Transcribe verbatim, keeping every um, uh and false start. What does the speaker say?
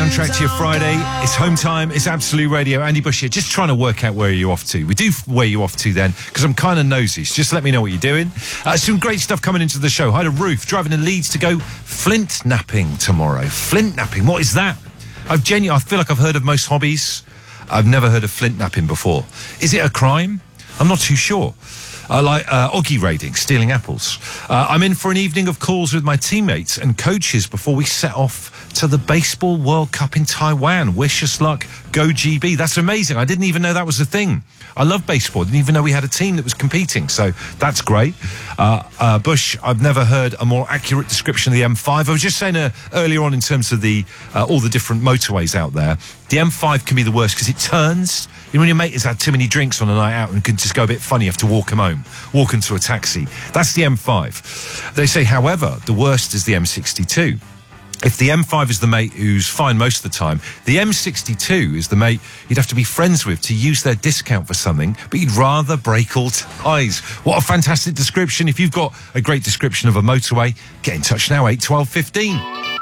soundtrack to your Friday. It's home time. It's Absolute Radio. Andy Bush here, just trying to work out where you're off to. We do where you're off to then, because I'm kind of nosy. So just let me know what you're doing. Uh, some great stuff coming into the show. Hi to Ruth, driving to Leeds to go flint napping tomorrow. Flint napping, what is that? I've genu- I feel like I've heard of most hobbies. I've never heard of flint napping before. Is it a crime? I'm not too sure. I like uh, Oggy raiding, stealing apples. Uh, I'm in for an evening of calls with my teammates and coaches before we set off to the Baseball World Cup in Taiwan. Wish us luck. Go G B. That's amazing. I didn't even know that was a thing. I love baseball. I didn't even know we had a team that was competing. So that's great. Uh, uh, Bush, I've never heard a more accurate description of the M five. I was just saying uh, earlier on in terms of the uh, all the different motorways out there, the M five can be the worst because it turns. You know, when your mate has had too many drinks on a night out and can just go a bit funny, you have to walk him home, walk into a taxi. That's the M five. They say, however, the worst is the M sixty-two. If the M five is the mate who's fine most of the time, the M sixty-two is the mate you'd have to be friends with to use their discount for something, but you'd rather break all ties. What a fantastic description. If you've got a great description of a motorway, get in touch now, eight twelve fifteen.